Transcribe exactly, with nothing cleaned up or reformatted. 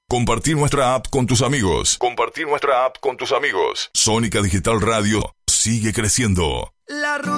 Compartir nuestra app con tus amigos. Compartir nuestra app con tus amigos. Sónica Digital Radio sigue creciendo. La